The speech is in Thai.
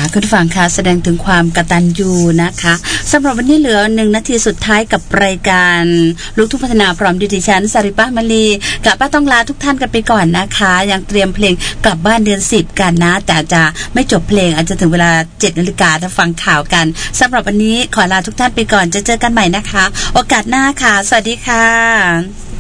คุณฟังค่ะแสดงถึงความกตัญญูนะคะสำหรับวันนี้เหลือ1 นาทีสุดท้ายกับรายการลูกทุ่งพัฒนาพร้อมดิฉันสริป้ามลีกับป้าต้องลาทุกท่านกันไปก่อนนะคะยังเตรียมเพลงกลับบ้านเดือน10กันนะแต่จะไม่จบเพลงอาจจะถึงเวลา 7 นาฬิกาจะฟังข่าวกันสำหรับวันนี้ขอลาทุกท่านไปก่อนจะเจอกันใหม่นะคะโอกาสหน้าค่ะสวัสดีค่ะ